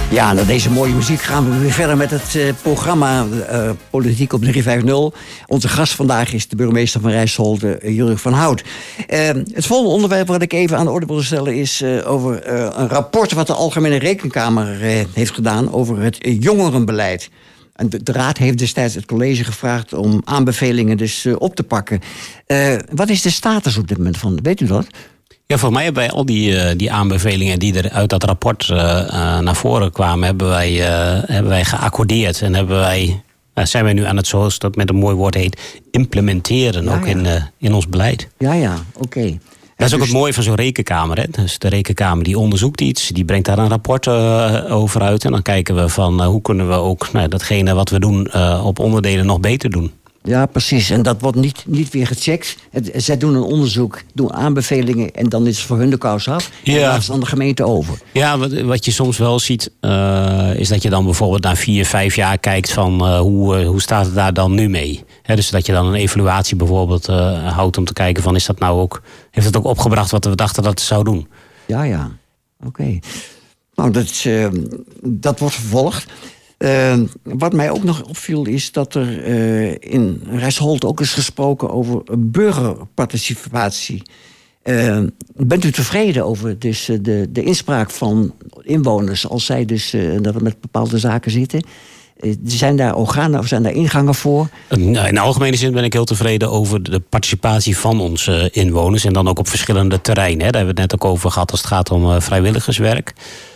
Ja, na deze mooie muziek gaan we weer verder met het programma Politiek op 350. Onze gast vandaag is de burgemeester van Rijsselholte, Jurgen van Hout. Het volgende onderwerp wat ik even aan de orde wil stellen is over een rapport wat de Algemene Rekenkamer heeft gedaan over het jongerenbeleid. En de Raad heeft destijds het college gevraagd om aanbevelingen dus op te pakken. Wat is de status op dit moment van? Weet u dat? Ja, voor mij hebben wij al die aanbevelingen die er uit dat rapport naar voren kwamen, hebben wij geaccordeerd. En zijn wij nu aan het, zoals dat met een mooi woord heet, implementeren, ja, ook in ons beleid. Ja, oké. Dat is ook het mooie van zo'n rekenkamer. Hè? Dus de rekenkamer die onderzoekt iets, die brengt daar een rapport over uit. En dan kijken we van hoe kunnen we ook datgene wat we doen op onderdelen nog beter doen. Ja, precies. En dat wordt niet weer gecheckt. Zij doen een onderzoek, doen aanbevelingen en dan is het voor hun de kous af. En dan laten ze aan de gemeente over. Ja, wat je soms wel ziet, is dat je dan bijvoorbeeld na 4-5 jaar kijkt van hoe staat het daar dan nu mee? He, dus dat je dan een evaluatie bijvoorbeeld houdt om te kijken van heeft het ook opgebracht wat we dachten dat het zou doen? Ja. Oké. Nou, dat wordt vervolgd. Wat mij ook nog opviel is dat er in Rijsselholte ook is gesproken over burgerparticipatie. Bent u tevreden over dus, de inspraak van inwoners als zij dus dat we met bepaalde zaken zitten? Zijn daar organen of zijn daar ingangen voor? In de algemene zin ben ik heel tevreden over de participatie van onze inwoners. En dan ook op verschillende terreinen. Hè. Daar hebben we het net ook over gehad als het gaat om vrijwilligerswerk.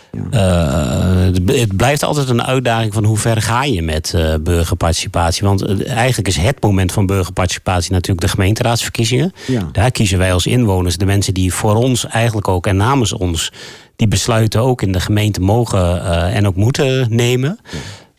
Ja. Het blijft altijd een uitdaging van hoe ver ga je met burgerparticipatie. Want eigenlijk is het moment van burgerparticipatie natuurlijk de gemeenteraadsverkiezingen. Ja. Daar kiezen wij als inwoners, de mensen die voor ons eigenlijk ook en namens ons die besluiten ook in de gemeente mogen en ook moeten nemen. Ja.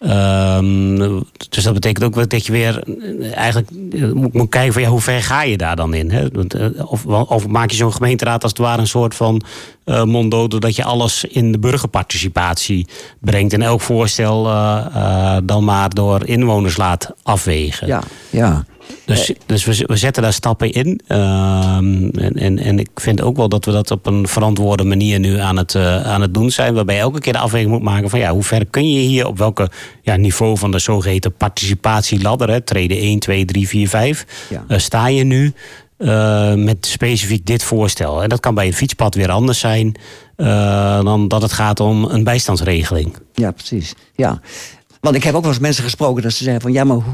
Dus dat betekent ook dat je weer eigenlijk moet kijken van hoe ver ga je daar dan in? Hè? Of maak je zo'n gemeenteraad als het ware een soort van monddood, dat je alles in de burgerparticipatie brengt en elk voorstel dan maar door inwoners laat afwegen. Ja. Dus we zetten daar stappen in. En ik vind ook wel dat we dat op een verantwoorde manier nu aan het doen zijn. Waarbij je elke keer de afweging moet maken van hoe ver kun je hier, op welke niveau van de zogeheten participatieladder, hè, trede 1, 2, 3, 4, 5, sta je nu met specifiek dit voorstel. En dat kan bij een fietspad weer anders zijn dan dat het gaat om een bijstandsregeling. Ja, precies. Ja. Want ik heb ook wel eens mensen gesproken dat ze zeiden van ja, maar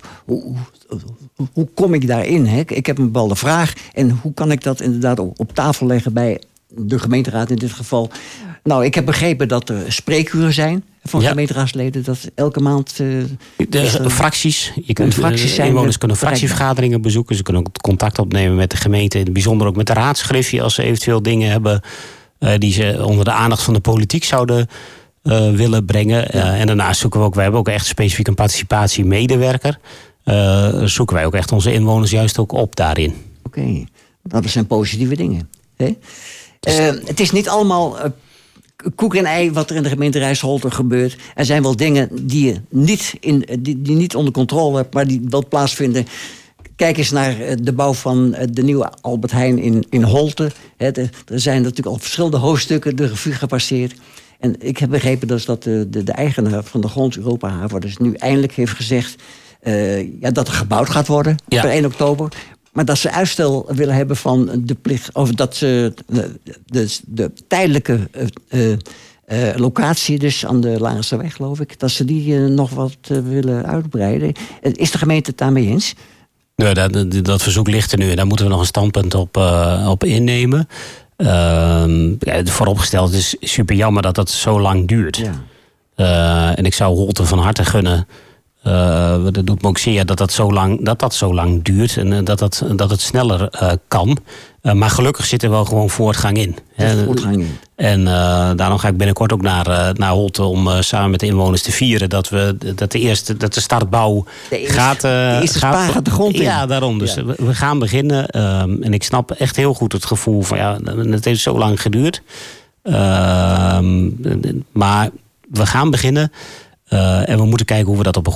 hoe kom ik daarin? Hè? Ik heb een bepaalde vraag en hoe kan ik dat inderdaad op tafel leggen bij de gemeenteraad in dit geval? Nou, ik heb begrepen dat er spreekuren zijn van gemeenteraadsleden, dat elke maand fracties. Inwoners kunnen fractievergaderingen bezoeken. Ze kunnen ook contact opnemen met de gemeente, in het bijzonder ook met de raadsgriffie als ze eventueel dingen hebben die ze onder de aandacht van de politiek zouden willen brengen. Ja. En daarnaast zoeken we hebben ook echt specifiek een participatiemedewerker. Zoeken wij ook echt onze inwoners juist ook op daarin. Oké. Dat zijn positieve dingen. Hè? Het is niet allemaal koek en ei wat er in de gemeente Rijsselholte gebeurt. Er zijn wel dingen die je niet onder controle hebt, maar die wel plaatsvinden. Kijk eens naar de bouw van de nieuwe Albert Heijn in Holte. Er zijn natuurlijk al verschillende hoofdstukken de revue gepasseerd. En ik heb begrepen dus dat de eigenaar van de grond, Europa Haven, dus nu eindelijk heeft gezegd dat er gebouwd gaat worden per 1 oktober. Maar dat ze uitstel willen hebben van de plicht, of dat ze de tijdelijke locatie, dus aan de Laanse weg, geloof ik, dat ze die nog wat willen uitbreiden. Is de gemeente het daarmee eens? Nee, dat verzoek ligt er nu en daar moeten we nog een standpunt op innemen. Vooropgesteld, het is super jammer dat dat zo lang duurt. Ja. En ik zou Holte van harte gunnen. Dat doet me ook zeer dat dat zo lang duurt en dat het sneller kan. Maar gelukkig zit er wel gewoon voortgang in. En daarom ga ik binnenkort ook naar Holte om samen met de inwoners te vieren dat de startbouw gaat. De eerste spaar gaat de grond in. Ja, daarom. Dus we gaan beginnen. En ik snap echt heel goed het gevoel van het heeft zo lang geduurd. Maar we gaan beginnen. En we moeten kijken hoe we dat op een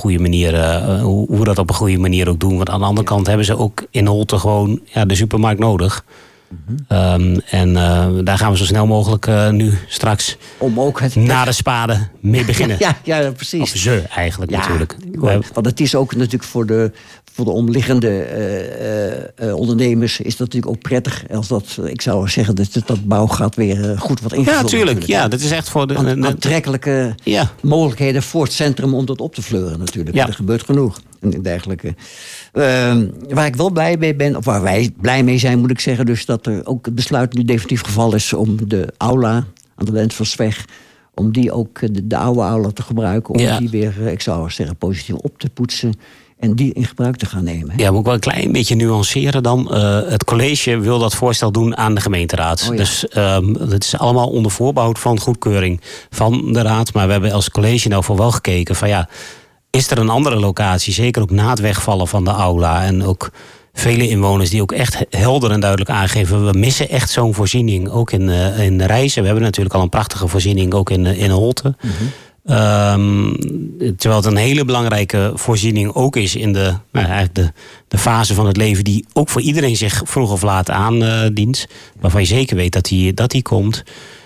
goede manier ook doen. Want aan de andere kant hebben ze ook in Holte gewoon de supermarkt nodig. Daar gaan we zo snel mogelijk nu straks om ook na de spade mee beginnen. ja, precies. Of ze eigenlijk natuurlijk. Want het is ook natuurlijk voor de omliggende ondernemers is dat natuurlijk ook prettig als dat, ik zou zeggen, dat bouwgat weer goed wordt ingevuld. Ja, natuurlijk. Ja, dat is echt voor de aantrekkelijke mogelijkheden voor het centrum om dat op te fleuren natuurlijk. Ja. Er gebeurt genoeg en dergelijke. Waar ik wel blij mee ben, of waar wij blij mee zijn, moet ik zeggen, dus dat er ook het besluit nu definitief gevallen is om de aula aan de Lentversweg, om die ook de oude aula te gebruiken, om die weer, ik zou zeggen, positief op te poetsen en die in gebruik te gaan nemen. Ja, moet ik wel een klein beetje nuanceren dan. Het college wil dat voorstel doen aan de gemeenteraad. Dus het is allemaal onder voorbehoud van goedkeuring van de raad. Maar we hebben als college nou voor wel gekeken van is er een andere locatie, zeker ook na het wegvallen van de aula en ook vele inwoners die ook echt helder en duidelijk aangeven, we missen echt zo'n voorziening, ook in Rijssen. We hebben natuurlijk al een prachtige voorziening, ook in Holte. Terwijl het een hele belangrijke voorziening ook is in de fase van het leven die ook voor iedereen zich vroeg of laat aandient. Waarvan je zeker weet dat die komt.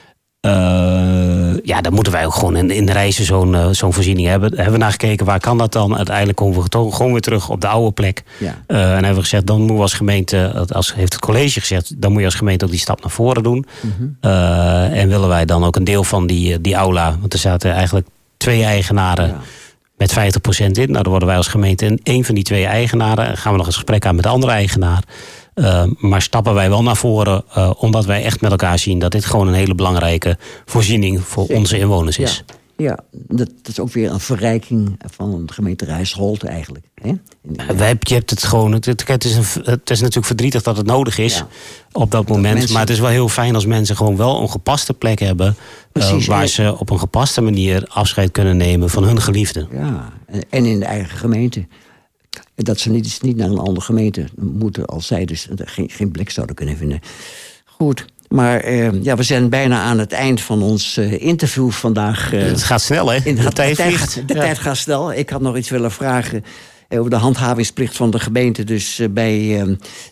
Dan moeten wij ook gewoon in de Rijssen zo'n voorziening hebben. Hebben we naar gekeken, waar kan dat dan? Uiteindelijk komen we gewoon weer terug op de oude plek. Ja. En hebben we gezegd, dan moeten we als gemeente, heeft het college gezegd, dan moet je als gemeente ook die stap naar voren doen. En willen wij dan ook een deel van die aula, want er zaten eigenlijk 2 eigenaren met 50% in. Nou, dan worden wij als gemeente één van die 2 eigenaren. Gaan we nog eens gesprek aan met de andere eigenaar. Maar stappen wij wel naar voren, omdat wij echt met elkaar zien dat dit gewoon een hele belangrijke voorziening voor onze inwoners is. Ja, dat is ook weer een verrijking van de gemeente Rijsselt eigenlijk. Hè? Je hebt het gewoon. Het is natuurlijk verdrietig dat het nodig is op dat moment. Maar het is wel heel fijn als mensen gewoon wel een gepaste plek hebben. Waar ze op een gepaste manier afscheid kunnen nemen van hun geliefden. Ja, en in de eigen gemeente. Dat ze niet naar een andere gemeente moeten als zij dus geen plek zouden kunnen vinden. Goed. Maar we zijn bijna aan het eind van ons interview vandaag. Het gaat snel, hè? De tijd gaat snel. Ik had nog iets willen vragen over de handhavingsplicht van de gemeente. Dus bij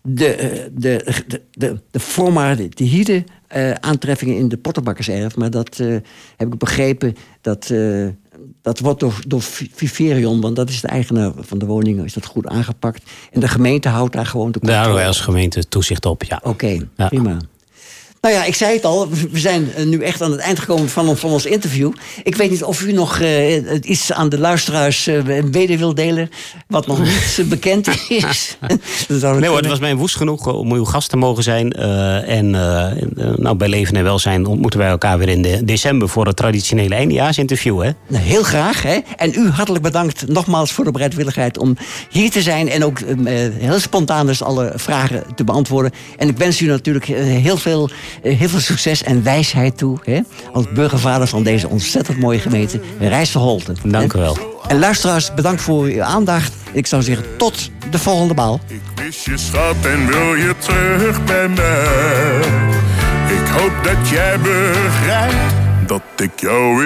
de formaldehyde aantreffingen in de Pottenbakkerserf. Maar dat heb ik begrepen dat wordt door Viverion, want dat is de eigenaar van de woningen, is dat goed aangepakt. En de gemeente houdt daar gewoon de controle. Daar houden wij als gemeente toezicht op, ja. Oké, prima. Nou ja, ik zei het al, we zijn nu echt aan het eind gekomen van ons interview. Ik weet niet of u nog iets aan de luisteraars mede wil delen, wat nog niet bekend is. Nee hoor, het was mij woest genoeg om uw gast te mogen zijn. Bij Leven en Welzijn ontmoeten wij elkaar weer in december voor het traditionele eindejaarsinterview. Hè? Nou, heel graag. Hè? En u hartelijk bedankt nogmaals voor de bereidwilligheid om hier te zijn en ook heel spontaan dus alle vragen te beantwoorden. En ik wens u natuurlijk heel veel succes en wijsheid toe. Hè? Als burgervader van deze ontzettend mooie gemeente Rijsselt. Dank u wel. En luisteraars, bedankt voor uw aandacht. Ik zou zeggen, tot de volgende maal. Ik mis je schat en wil je terug bij mij. Ik hoop dat jij begrijpt dat ik jou